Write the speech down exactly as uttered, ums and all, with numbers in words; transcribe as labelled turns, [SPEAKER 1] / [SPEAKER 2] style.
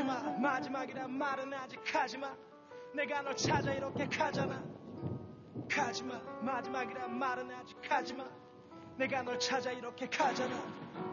[SPEAKER 1] 가지마. 마지막이란 말은 아직 하지마. 내가 널 찾아 이렇게 가잖아. 가지마. 마지막이란 말은 아직 하지마. 내가 널 찾아 이렇게 가잖아.